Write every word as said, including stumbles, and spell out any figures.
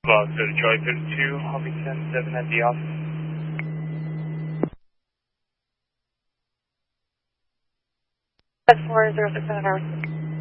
Well, so Charlie thirty-two, Huffington seven at the office. That's four zero six seven hours.